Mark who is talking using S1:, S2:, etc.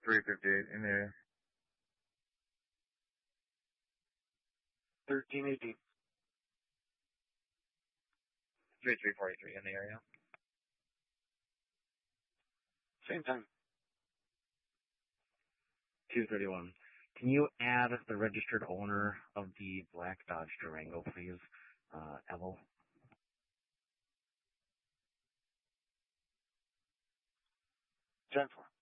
S1: 358 in there.
S2: 1380.
S3: 3343 in the area.
S2: Same time.
S4: 231. Can you add the registered owner of the black Dodge Durango, please? Evel.
S2: 10-4.